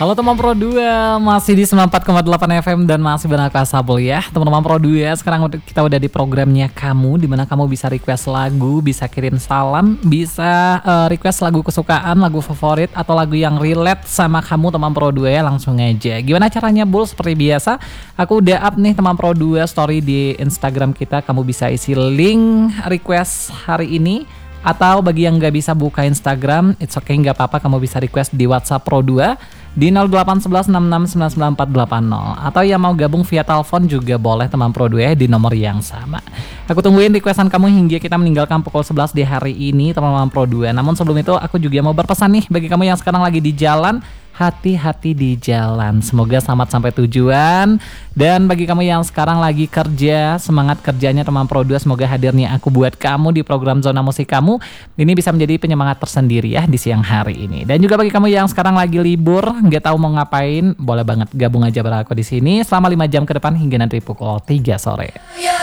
Halo teman Pro 2, masih di 94,8 FM dan masih benar Asabel ya. Teman-teman Pro 2, sekarang kita udah di programnya kamu, dimana kamu bisa request lagu, bisa kirim salam, bisa request lagu kesukaan, lagu favorit, atau lagu yang relate sama kamu teman Pro 2 ya. Langsung aja. Gimana caranya Bul? Seperti biasa, aku udah up nih teman Pro 2 story di Instagram kita. Kamu bisa isi link request hari ini. Atau bagi yang nggak bisa buka Instagram, it's okay, nggak apa-apa, kamu bisa request di WhatsApp Pro 2 di 0811669940. Atau yang mau gabung via telepon juga boleh teman Pro 2 di nomor yang sama. Aku tungguin requestan kamu hingga kita meninggalkan pukul 11 di hari ini teman-teman Pro 2. Namun sebelum itu aku juga mau berpesan nih bagi kamu yang sekarang lagi di jalan, hati-hati di jalan, semoga selamat sampai tujuan. Dan bagi kamu yang sekarang lagi kerja, semangat kerjanya teman Pro 2, semoga hadirnya aku buat kamu di program Zona Musik kamu ini bisa menjadi penyemangat tersendiri ya di siang hari ini. Dan juga bagi kamu yang sekarang lagi libur, nggak tahu mau ngapain, boleh banget gabung aja bareng aku di sini selama 5 jam ke depan hingga nanti pukul 3 sore.